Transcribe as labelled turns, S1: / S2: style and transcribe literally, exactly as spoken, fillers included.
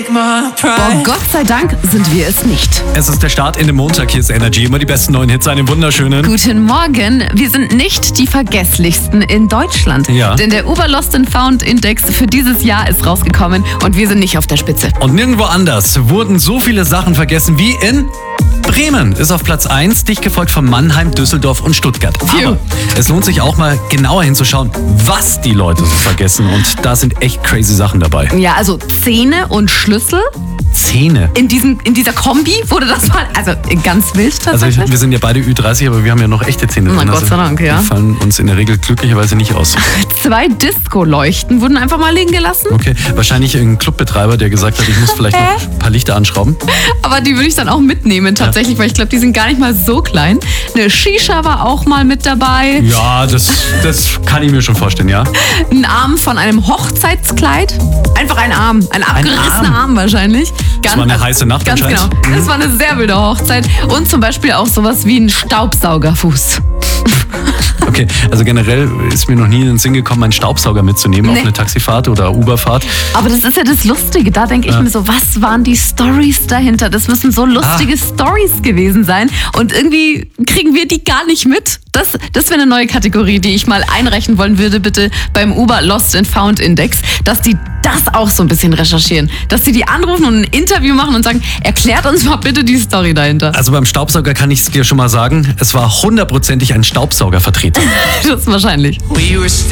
S1: Boah, Gott sei Dank sind wir es nicht.
S2: Es ist der Start in den Montag, hier ist Energy. Immer die besten neuen Hits, einen wunderschönen.
S1: Guten Morgen. Wir sind nicht die vergesslichsten in Deutschland.
S2: Ja.
S1: Denn der Uber Lost and Found Index für dieses Jahr ist rausgekommen und wir sind nicht auf der Spitze.
S2: Und nirgendwo anders wurden so viele Sachen vergessen wie in Bremen. Ist auf Platz eins, dicht gefolgt von Mannheim, Düsseldorf und Stuttgart.
S1: Phew.
S2: Aber es lohnt sich auch mal genauer hinzuschauen, was die Leute so vergessen. Und da sind echt crazy Sachen dabei.
S1: Ja, also Zähne und Schlüssel.
S2: Zähne.
S1: In, diesen, in dieser Kombi wurde das mal, also ganz wild
S2: Also
S1: tatsächlich.
S2: ich, wir sind ja beide Ü dreißig, aber wir haben ja noch echte Zähne
S1: Na,
S2: drin.
S1: Gott
S2: Also
S1: sei Dank, ja.
S2: Die fallen uns in der Regel glücklicherweise nicht aus.
S1: Zwei Disco-Leuchten wurden einfach mal liegen gelassen.
S2: Okay, wahrscheinlich ein Clubbetreiber, der gesagt hat, ich muss vielleicht noch ein paar Lichter anschrauben.
S1: Aber die würde ich dann auch mitnehmen tatsächlich, ja. Weil ich glaube, die sind gar nicht mal so klein. Eine Shisha war auch mal mit dabei.
S2: Ja, das, das kann ich mir schon vorstellen, ja.
S1: Ein Arm von einem Hochzeitskleid. Einfach ein Arm. Ein abgerissener
S2: Arm.
S1: Arm wahrscheinlich.
S2: Das war eine heiße Nacht
S1: Ganz genau.
S2: anscheinend.
S1: Das war eine sehr wilde Hochzeit. Und zum Beispiel auch sowas wie ein Staubsaugerfuß.
S2: Okay, also generell ist mir noch nie in den Sinn gekommen, einen Staubsauger mitzunehmen
S1: Nee.
S2: auf eine Taxifahrt oder Uberfahrt.
S1: Aber das ist ja das Lustige. Da denke ich
S2: Ja.
S1: mir so, was waren die Stories dahinter? Das müssen so lustige
S2: Ah.
S1: Stories gewesen sein. Und irgendwie kriegen wir die gar nicht mit. Das, das wäre eine neue Kategorie, die ich mal einreichen wollen würde, bitte beim Uber Lost and Found Index, dass die das auch so ein bisschen recherchieren. Dass sie die anrufen und ein Interview machen und sagen, erklärt uns mal bitte die Story dahinter.
S2: Also beim Staubsauger kann ich es dir schon mal sagen, es war hundertprozentig ein Staubsaugervertreter.
S1: Das ist wahrscheinlich.